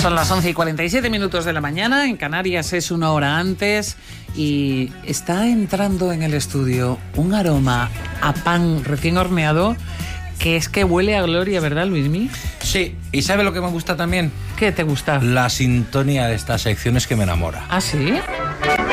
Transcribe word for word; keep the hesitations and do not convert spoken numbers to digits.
Son las once y cuarenta y siete minutos de la mañana, en Canarias es una hora antes y está entrando en el estudio un aroma a pan recién horneado que es que huele a gloria, ¿verdad, Luismi? Sí, ¿y sabe lo que me gusta también? ¿Qué te gusta? La sintonía de estas secciones que me enamora. ¿Ah, sí?